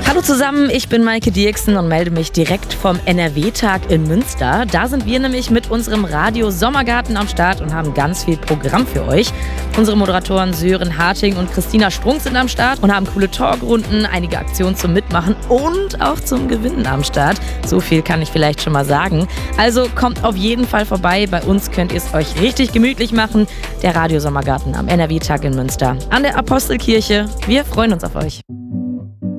Hallo zusammen, ich bin Maike Dirksen und melde mich direkt vom NRW-Tag in Münster. Da sind wir nämlich mit unserem Radio Sommergarten am Start und haben ganz viel Programm für euch. Unsere Moderatoren Sören Harting und Christina Strunk sind am Start und haben coole Talkrunden, einige Aktionen zum Mitmachen und auch zum Gewinnen am Start. So viel kann ich vielleicht schon mal sagen. Also kommt auf jeden Fall vorbei. Bei uns könnt ihr es euch richtig gemütlich machen. Der Radio Sommergarten am NRW-Tag in Münster an der Apostelkirche. Wir freuen uns auf euch.